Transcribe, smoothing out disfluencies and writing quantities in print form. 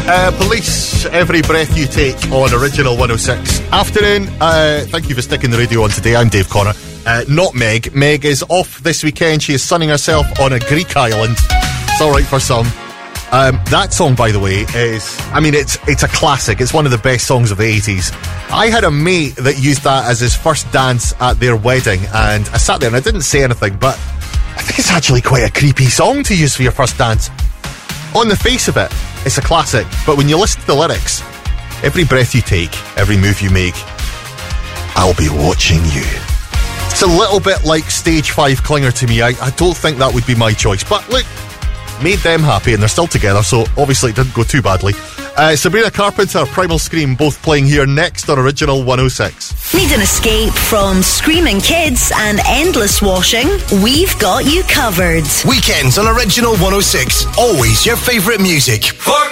Police, Every Breath You Take on Original 106. Afternoon, thank you for sticking the radio on today. I'm Dave Connor. Not Meg. Meg is off this weekend. She is sunning herself on a Greek island. It's alright for some. That song, by the way, it's a classic. It's one of the best songs of the 80s. I had a mate that used that as his first dance at their wedding, and I sat there and I didn't say anything, but I think it's actually quite a creepy song to use for your first dance. On the face of it, it's a classic, but when you listen to the lyrics, every breath you take, every move you make, I'll be watching you. It's a little bit like Stage 5 Clinger to me. I don't think that would be my choice, but look, made them happy and they're still together, so obviously it didn't go too badly. Sabrina Carpenter, Primal Scream, both playing here next on Original 106. Need an escape from screaming kids and endless washing? We've got you covered. Weekends on Original 106. Always your favourite music.